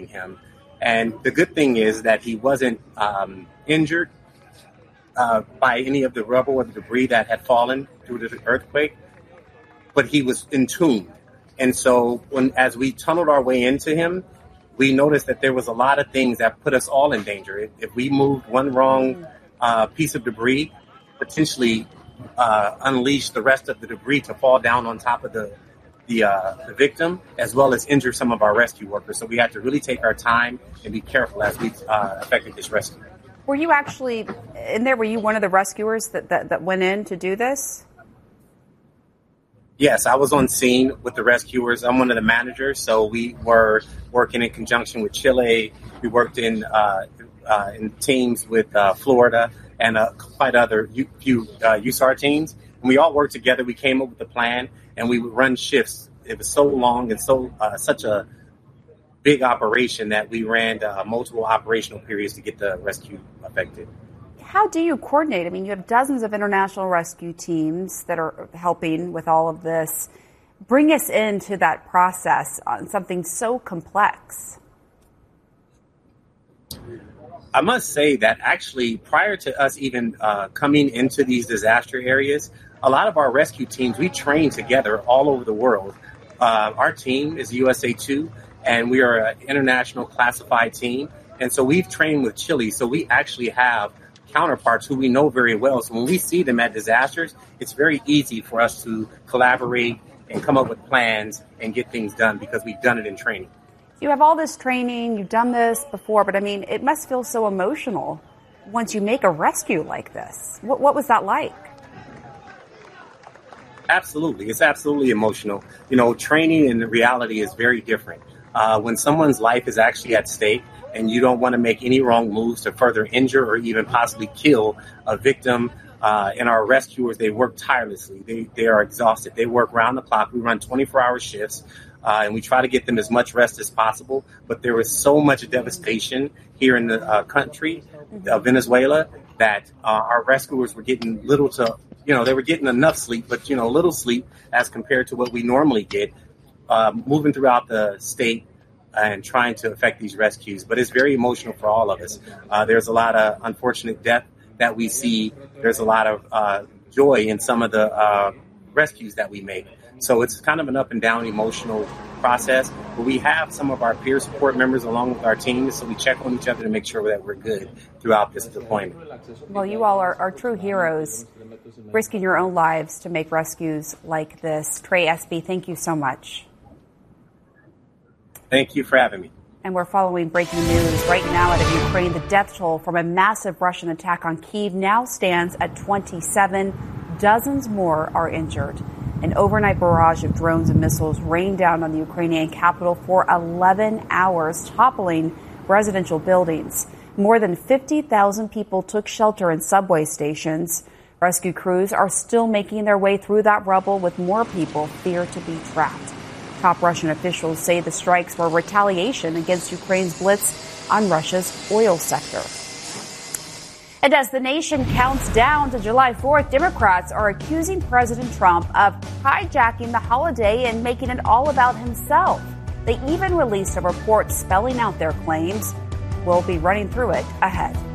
him. And the good thing is that he wasn't injured by any of the rubble or the debris that had fallen through the earthquake, but he was entombed. And so as we tunneled our way into him, we noticed that there was a lot of things that put us all in danger. If we moved one wrong piece of debris, potentially unleash the rest of the debris to fall down on top of the victim, as well as injure some of our rescue workers. So we had to really take our time and be careful as we effected this rescue. Were you actually in there? Were you one of the rescuers that went in to do this? Yes, I was on scene with the rescuers. I'm one of the managers, so we were working in conjunction with Chile. We worked in teams with Florida and quite other few USAR teams. And we all worked together. We came up with a plan, and we would run shifts. It was so long and such a big operation that we ran multiple operational periods to get the rescue effected. How do you coordinate? I mean, you have dozens of international rescue teams that are helping with all of this. Bring us into that process on something so complex. I must say that actually prior to us even coming into these disaster areas, a lot of our rescue teams, we train together all over the world. Our team is USA 2, and we are an international classified team. And so we've trained with Chile, so we actually have counterparts who we know very well. So when we see them at disasters, it's very easy for us to collaborate and come up with plans and get things done because we've done it in training. You have all this training, you've done this before, but I mean, it must feel so emotional once you make a rescue like this. What was that like? Absolutely. It's absolutely emotional. You know, training and the reality is very different. When someone's life is actually at stake, and you don't want to make any wrong moves to further injure or even possibly kill a victim. And our rescuers, they work tirelessly. They are exhausted. They work round the clock. We run 24-hour shifts, and we try to get them as much rest as possible. But there was so much devastation here in the country of Venezuela that our rescuers were getting little to, they were getting enough sleep, but, little sleep as compared to what we normally get, moving throughout the state and trying to effect these rescues. But it's very emotional for all of us. There's a lot of unfortunate death that we see. There's a lot of joy in some of the rescues that we make. So it's kind of an up and down emotional process. But we have some of our peer support members along with our teams, so we check on each other to make sure that we're good throughout this deployment. Well, you all are true heroes, risking your own lives to make rescues like this. Trey Espy, thank you so much. Thank you for having me. And we're following breaking news right now out of Ukraine. The death toll from a massive Russian attack on Kyiv now stands at 27. Dozens more are injured. An overnight barrage of drones and missiles rained down on the Ukrainian capital for 11 hours, toppling residential buildings. More than 50,000 people took shelter in subway stations. Rescue crews are still making their way through that rubble, with more people fear to be trapped. Top Russian officials say the strikes were retaliation against Ukraine's blitz on Russia's oil sector. And as the nation counts down to July 4th, Democrats are accusing President Trump of hijacking the holiday and making it all about himself. They even released a report spelling out their claims. We'll be running through it ahead.